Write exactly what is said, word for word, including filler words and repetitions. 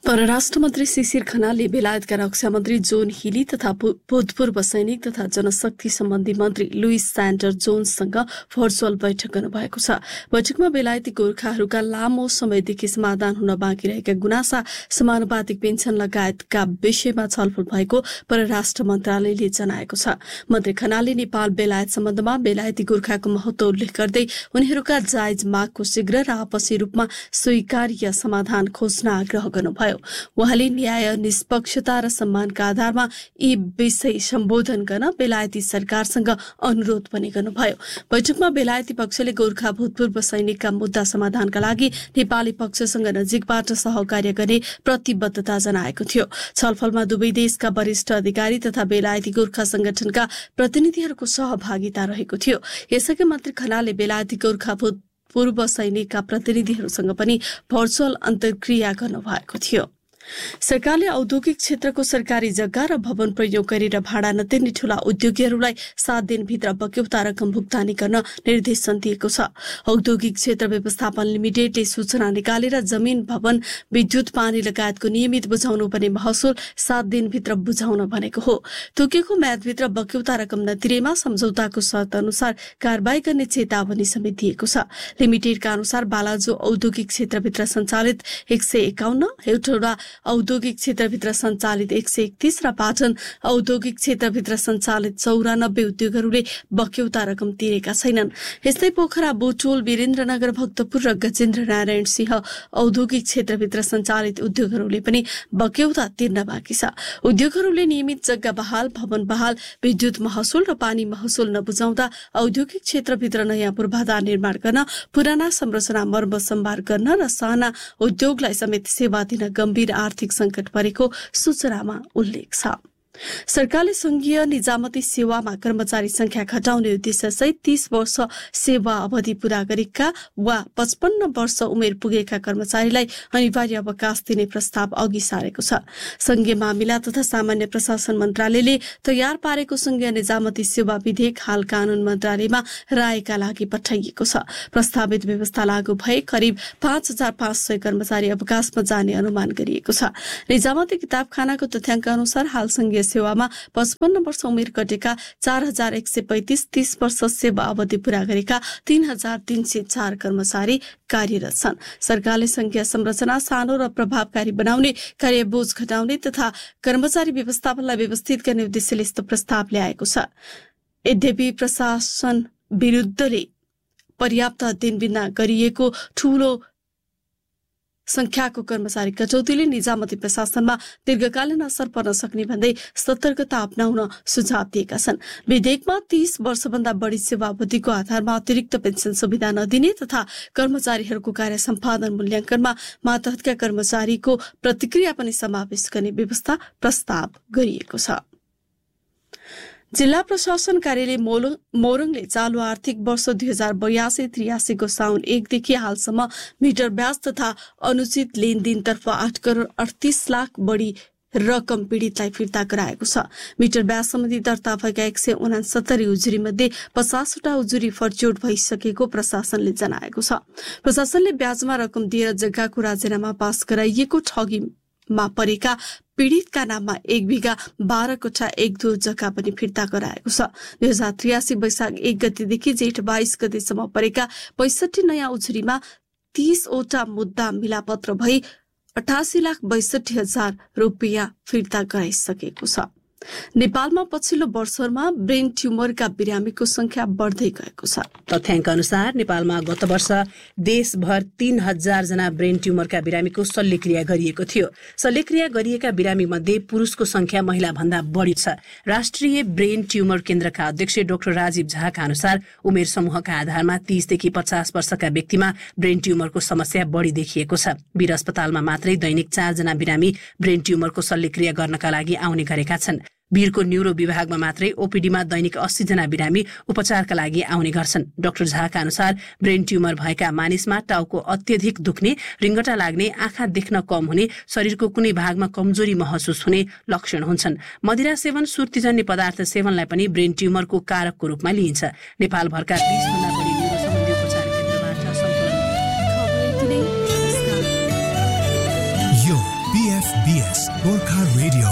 परराष्ट्र मन्त्री शिशिर खनालले बेलायतका रक्षा मन्त्री जोन हिली तथा भूतपूर्व सैनिक तथा जनशक्ति सम्बन्धी मन्त्री लुइस स्यान्डर जोन्ससँग भर्चुअल बैठक गर्नुभएको छ। बैठकमा बेलायती गोर्खाहरूका लामो समयदेखि समाधान हुन बाँकी रहेका गुनासा, समानुपातिक पेन्सन लगायतका विषयमा छलफल भएको परराष्ट्र मन्त्रालयले जनाएको छ। मन्त्री खनालले नेपाल बेलायत सम्बन्धमा बेलायती गोर्खाको महत्व उल्लेख गर्दै उनीहरूका जायज मागको शीघ्र र आपसी रूपमा स्वीकार्य समाधान खोज्न आग्रह गर्नुभयो। उहाँले न्याय, निष्पक्षता र सम्मानका आधारमा यी विषय सम्बोधन गर्न बेलायती सरकारसँग अनुरोध पनि गर्नुभयो। बैठकमा बेलायती पक्षले गोर्खा भूतपूर्व सैनिकका मुद्दा समाधानका लागि नेपाली पक्षसँग नजिकबाट सहकार्य गर्ने प्रतिबद्धता जनाएको थियो। छलफलमा दुवै देशका वरिष्ठ अधिकारी तथा बेलायती गोर्खा संगठनका प्रतिनिधिहरूको सहभागिता रहेको थियो। यसअघि मन्त्री खनालले बेलायती गोर्खा भूत पूर्व सैनिकका प्रतिनिधिहरूसँग पनि भर्चुअल अन्तर्क्रिया गर्नुभएको थियो। सरकारले औद्योगिक क्षेत्रको सरकारी जग्गा र भवन प्रयोग गरेर भाडा नतिर्ने ठूला उद्योगीहरूलाई सात दिनभित्र बक्यौता रकम भुक्तानी गर्न निर्देशन दिएको छ। औद्योगिक क्षेत्र व्यवस्थापन लिमिटेडले सूचना निकालेर जमिन, भवन, विद्युत, पानी लगायतको नियमित बुझाउनु पर्ने महसुल सात दिनभित्र बुझाउन भनेको हो। तोकेको म्यादभित्र बक्यौता रकम नतिरेमा सम्झौताको शर्त अनुसार कारबाही गर्ने चेतावनी समेत दिएको छ। लिमिटेडका अनुसार बालाजु औद्योगिक क्षेत्रभित्र सञ्चालित एक सय एकाउन्न, हेटौडा औद्योगिक क्षेत्रभित्र सञ्चालित एक सय एकतीस र पाटन औद्योगिक क्षेत्रभित्र सञ्चालित चौरानब्बे उद्योगहरूले बक्यौता रकम तिरेका छैनन्। यस्तै पोखरा, बोटोल, वीरेन्द्रनगर, भक्तपुर र गजेन्द्र नारायण सिंह औद्योगिक क्षेत्रभित्र सञ्चालित उद्योगहरूले पनि बक्यौता तिर्न बाँकी छ। उद्योगहरूले नियमित जग्गा बहाल, भवन बहाल, विद्युत महसुल र पानी महसुल नबुझाउँदा औद्योगिक क्षेत्रभित्र नयाँ पूर्वाधार निर्माण गर्न, पुराना संरचना मर्मत सम्भार गर्न र साना उद्योगलाई समेत सेवा दिन गम्भीर आर्थिक संकट परेको सूचनामा उल्लेख छ। सरकारले संघीय निजामती सेवामा कर्मचारी संख्या घटाउने उद्देश्यसहित तीस वर्ष सेवा अवधि पूरा गरेका वा पचपन्न वर्ष उमेर पुगेका कर्मचारीलाई अनिवार्य अवकाश दिने प्रस्ताव अघि सारेको छ। संघीय मामिला तथा सामान्य प्रशासन मन्त्रालयले तयार पारेको संघीय निजामती सेवा विधेयक हाल कानून मन्त्रालयमा रायका लागि पठाइएको छ। प्रस्तावित व्यवस्था लागू भए करिब पाँच हजार पाँच सय कर्मचारी अवकाशमा जाने अनुमान गरिएको छ। निजामती किताबखानाको तथ्याङ्क अनुसार हाल संघीय सेवामा पचपन्न वर्ष उमेर कटेका चार हजार एक सय पैंतिस, तीस वर्ष सेवा अवधि पूरा गरेका तीन हजार तीन सय चार कर्मचारी कार्यरत छन्। सरकारले संघीय संरचना सानो र प्रभावकारी बनाउने, कार्यबोझ घटाउने तथा कर्मचारी व्यवस्थापनलाई व्यवस्थित गर्ने उद्देश्यले यस्तो प्रस्ताव ल्याएको छ। यद्यपि प्रशासन विरुद्धले पर्याप्त अध्ययन बिना गरिएको ठूलो संख्याको कर्मचारी कटौतीले निजामती प्रशासनमा दीर्घकालीन असर पर्न सक्ने भन्दै सतर्कता अपनाउन सुझाव दिएका छन्। विधेयकमा तीस वर्षभन्दा बढी सेवा अवधिको आधारमा अतिरिक्त पेन्सन सुविधा नदिने तथा कर्मचारीहरूको कार्य सम्पादन मूल्याङ्कनमा मातहतका कर्मचारीको प्रतिक्रिया पनि समावेश गर्ने व्यवस्था प्रस्ताव गरिएको छ। जिल्ला प्रशासन कार्यालय मोरङले चालु आर्थिक वर्ष दुई हजार बयासी त्रियासीको साउन एकदेखि हालसम्म मिटर ब्याज तथा अनुचित लेनदेनतर्फ आठ करोड़ अडतीस लाख बढी रकम पीड़ितलाई फिर्ता गराएको छ। मिटर ब्याज सम्बन्धी दर्ता भएका एक सय उनासत्तरी उजुरी मध्ये पचासवटा उजुरी फर्च्योट भइसकेको प्रशासनले जनाएको छ। प्रशासनले ब्याजमा रकम दिएर जग्गाको राजीनामा पास गराइएको ठगीमा परेका पीड़ितका नाममा एक बिघा बाह्र कोठा एक दो जग्गा पनि फिर्ता गराएको छ। दुई हजार त्रियासी वैशाख एक गतेदेखि जेठ बाइस गतेसम्म परेका पैंसठी नयाँ उजुरीमा तीसवटा मुद्दा मिलापत्र भई अठासी लाख बैसठी हजार रुपियाँ फिर्ता गराइसकेको छ। नेपालमा पछिल्लो वर्षमा ब्रेन ट्युमरका बिरामीको संख्या बढ्दै गएको छ। तथ्याङ्क अनुसार नेपालमा गत वर्ष देशभर तीन हजार जना ब्रेन ट्युमरका बिरामीको शल्यक्रिया गरिएको थियो। शल्यक्रिया गरिएका बिरामी मध्ये पुरुषको संख्या महिला भन्दा बढी छ। राष्ट्रिय ब्रेन ट्युमर केन्द्रका अध्यक्ष डाक्टर राजीव झाका अनुसार उमेर समूहका आधारमा तीसदेखि पचास वर्षका व्यक्तिमा ब्रेन ट्युमरको समस्या बढी देखिएको छ। वीर अस्पतालमा मात्रै दैनिक चारजना बिरामी ब्रेन ट्युमरको शल्यक्रिया गर्नका लागि आउने गरेका छन्। वीरको न्यूरो विभागमा मात्रै ओपीडीमा दैनिक अस्सी जना बिरामी उपचारका लागि आउने गर्छन्। डाक्टर झाका अनुसार ब्रेन ट्युमर भएका मानिसमा टाउको अत्यधिक दुख्ने, रिङ्गटा लाग्ने, आँखा देख्न कम हुने, शरीरको कुनै भागमा कमजोरी महसुस हुने लक्षण हुन्छन्। मदिरा सेवन, सुर्तीजन्य पदार्थ सेवनलाई पनि ब्रेन ट्युमरको कारकको रूपमा लिइन्छ। नेपालभरका बीस भन्दा बढी न्यूरो सम्बन्धी उपचार केन्द्रबाट यो B F B S Gorkha Radio